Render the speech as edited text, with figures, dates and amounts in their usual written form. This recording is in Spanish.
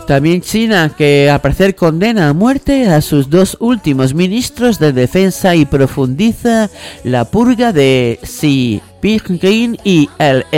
También China, que al parecer condena a muerte a sus 2 últimos ministros de defensa y profundiza la purga de Xi Jinping y el